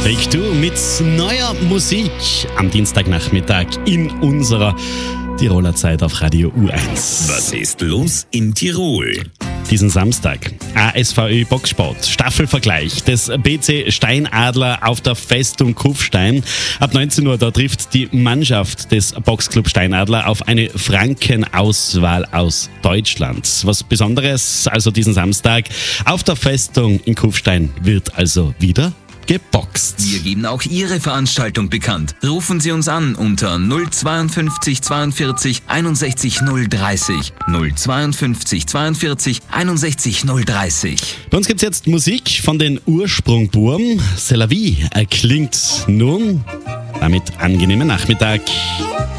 Take Two mit neuer Musik am Dienstagnachmittag in unserer Tiroler Zeit auf Radio U1. Was ist los in Tirol? Diesen Samstag ASVÖ Boxsport, Staffelvergleich des BC Steinadler auf der Festung Kufstein. Ab 19 Uhr da trifft die Mannschaft des Boxclub Steinadler auf eine Frankenauswahl aus Deutschland. Was Besonderes also diesen Samstag auf der Festung in Kufstein wird also wieder geboxt. Wir geben auch Ihre Veranstaltung bekannt. Rufen Sie uns an unter 052 42 61 030. 052 42 61 030. Bei uns gibt's jetzt Musik von den Ursprungburm. C'est la vie erklingt nun. Damit angenehmen Nachmittag.